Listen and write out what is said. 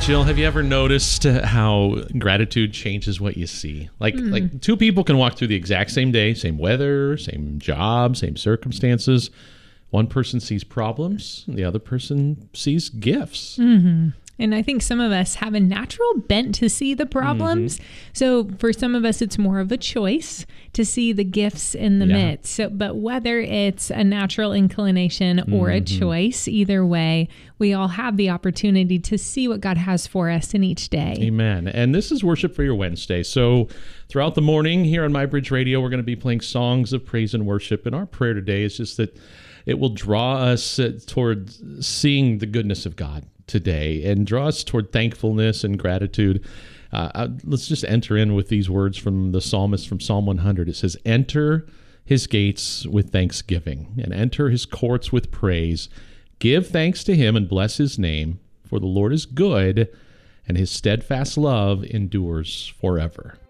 Jill, have you ever noticed how gratitude changes what you see? Like two people can walk through the exact same day, same weather, same job, same circumstances. One person sees problems, and the other person sees gifts. Mm-hmm. And I think some of us have a natural bent to see the problems. So for some of us, it's more of a choice to see the gifts in the midst. So, but whether it's a natural inclination or a choice, either way, we all have the opportunity to see what God has for us in each day. Amen. And this is Worship for Your Wednesday. So throughout the morning here on MyBridge Radio, we're going to be playing songs of praise and worship. And our prayer today is just that it will draw us toward seeing the goodness of God today and draw us toward thankfulness and gratitude. Let's just enter in with these words from the psalmist from Psalm 100. It says, "Enter his gates with thanksgiving and enter his courts with praise. Give thanks to him and bless his name, for the Lord is good and his steadfast love endures forever."